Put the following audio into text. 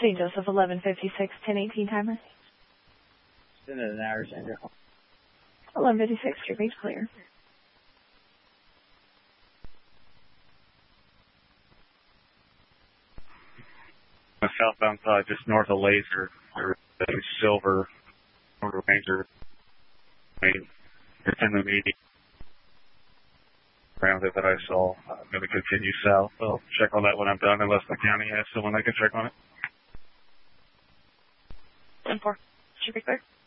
St. Joseph, 1156, 1018 timer. Send it an hour, Sandra. 1156, your base clear. The southbound side, just north of Laser, there's a silver Motor Ranger. It's in the median around it that I saw. I'm going to continue south. I'll check on that when I'm done, unless the county has someone that can check on it. 10-4, should be clear.